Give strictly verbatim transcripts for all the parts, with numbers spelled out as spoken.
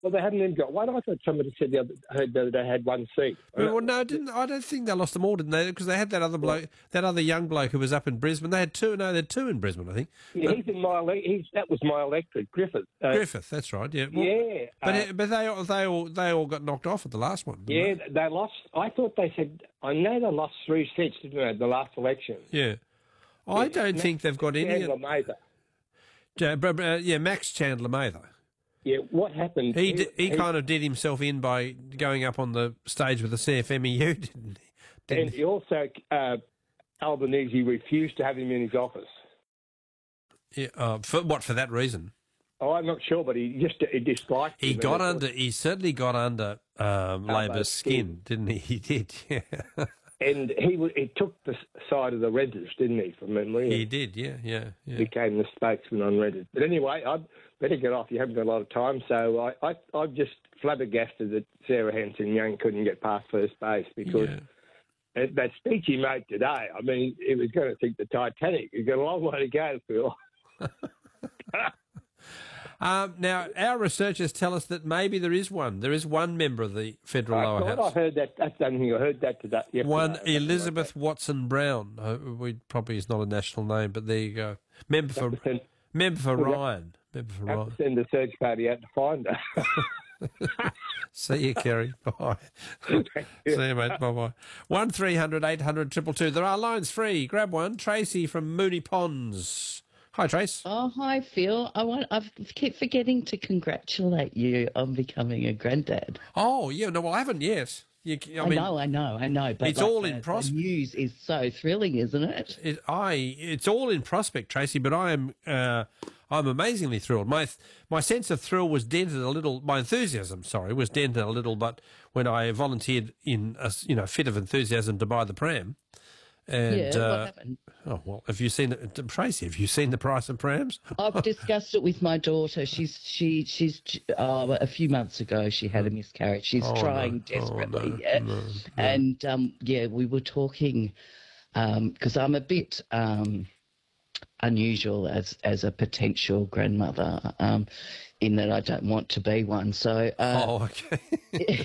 Well, they haven't even got one. I thought somebody said the other, heard that they had one seat. Well, no, didn't I? Don't think they lost them all, didn't they? Because they had that other bloke, that other young bloke who was up in Brisbane. They had two. No, they had two in Brisbane, I think. Yeah, but, he's in my. He's that was my electric Griffith. Uh, Griffith, that's right. Yeah, well, yeah. But uh, but they all they all they all got knocked off at the last one. Yeah, they? they lost. I thought they said. I know they lost three seats, didn't they? The last election. Yeah, I don't yeah, think they've got any. Chandler Mather. Yeah, uh, yeah, Max Chandler Mather. Yeah, what happened? He he, he, he kind of did himself in by going up on the stage with the C F M E U, didn't he? Didn't and he? he also, uh, Albanese refused to have him in his office. Yeah, uh, for what? For that reason? Oh, I'm not sure, but he just he disliked. He him got and under. He certainly got under um, Labor's skin, skin. didn't he? He did. Yeah. And he w- he took the side of the renters, didn't he, from memory? He did. Yeah, yeah, yeah. Became the spokesman on renters. But anyway, I'd better get off. You haven't got a lot of time, so I, I I'm just flabbergasted that Sarah Hanson Young couldn't get past first base because. Yeah. That that speech he made today, I mean, he was going to think the Titanic. He's got a long way to go, Phil. um, now, our researchers tell us that maybe there is one. There is one member of the federal I lower thought house. I heard that. That's the only thing I heard that today. Yesterday. One Elizabeth Watson Brown. Uh, we probably is not a national name, but there you go. Member for send, member for Ryan. Member for have Ryan. to send a search party out to find her. See you, Kerry. Bye. See you, mate. Bye-bye. one three hundred eight hundred two two two. There are lines free. Grab one. Tracy from Moonee Ponds. Hi, Trace. Oh, hi, Phil. I want. I keep forgetting to congratulate you on becoming a granddad. Oh, yeah. No, well, I haven't yet. You, I, I mean, know, I know, I know. But it's like all the, in prospect. The news is so thrilling, isn't it? It, I, it's all in prospect, Tracy. But I am, uh, I'm amazingly thrilled. My, my sense of thrill was dented a little. My enthusiasm, sorry, was dented a little. But when I volunteered in a, you know, fit of enthusiasm to buy the pram, and yeah, uh, what happened? Oh well, have you seen Tracy? Have you seen the price of prams? I've discussed it with my daughter. She's she she's uh, a few months ago she had a miscarriage. She's oh, trying no. desperately, oh, no, yeah. No, no. And um, yeah, we were talking because um, I'm a bit um, unusual as as a potential grandmother. Um, in that I don't want to be one. So uh, oh, okay.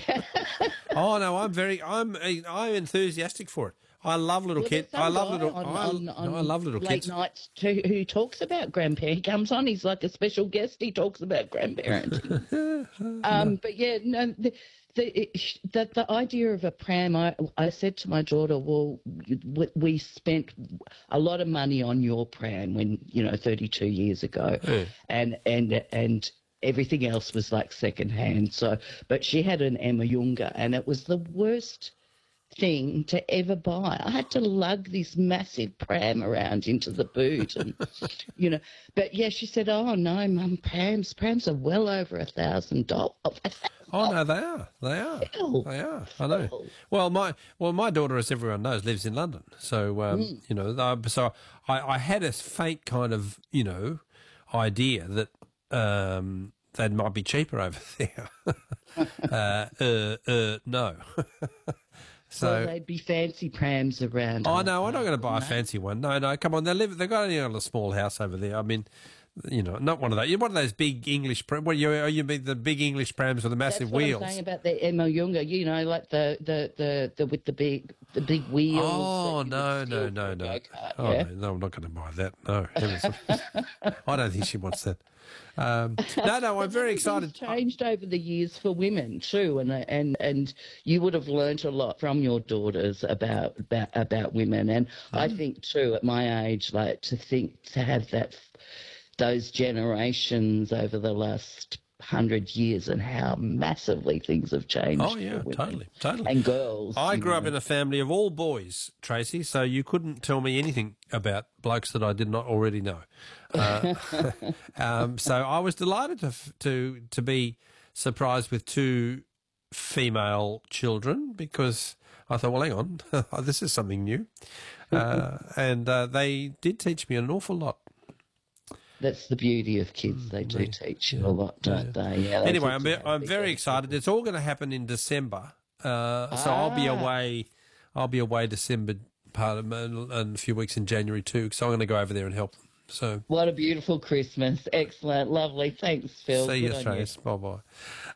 oh no, I'm very I'm I'm enthusiastic for it. I love little well, kids. I love little. on, I, on, on no, I love little late kids. nights too, who talks about grandparents. He comes on. He's like a special guest. He talks about grandparenting. um, but yeah, no. The, the, the the idea of a pram, I, I said to my daughter, well, we spent a lot of money on your pram when, you know, thirty-two years ago. Yeah. And, and, and everything else was like secondhand. So, but she had an Emma Younger and it was the worst thing to ever buy. I had to lug this massive pram around into the boot and, you know, but yeah, she said, oh no, mum, prams, prams are well over a thousand dollars. Oh no, they are. They are. Phil. They are. I know. Phil. Well, my well, my daughter, as everyone knows, lives in London. So um, mm. you know, uh, so I, I had a faint kind of you know idea that um, they might be cheaper over there. uh, uh, uh, no. So well, they'd be fancy prams around. Oh no, I'm not going to buy a fancy one. No, no, come on. They live. They've got only a small house over there. I mean, you know, not one of those. You're one of those big English. What are you? Are you the big English prams with the massive That's what wheels? I'm saying about the Emma Younger. You know, like the the, the, the with the big the big wheels. Oh no, no, no, no. Kart, oh yeah? no, no, I'm not going to buy that. No, I don't think she wants that. Um, no, no, I'm very excited. It's changed over the years for women too, and and and you would have learnt a lot from your daughters about about, about women. And mm. I think too, at my age, like to think to have that those generations over the last hundred years and how massively things have changed. Oh yeah, totally, totally. And girls. I grew know. up in a family of all boys, Tracy. So you couldn't tell me anything about blokes that I did not already know. Uh, um, so I was delighted to to to be surprised with two female children because I thought, well, hang on, this is something new, uh, and uh, they did teach me an awful lot. That's the beauty of kids. They do teach you a lot, don't yeah. they? Yeah, they anyway, I'm, be, I'm very excited. It's all going to happen in December. Uh, so ah. I'll be away. I'll be away December part of and a few weeks in January too. So I'm going to go over there and help them. So what a beautiful Christmas! Excellent, lovely. Thanks, Phil. See you, Trace. Bye bye.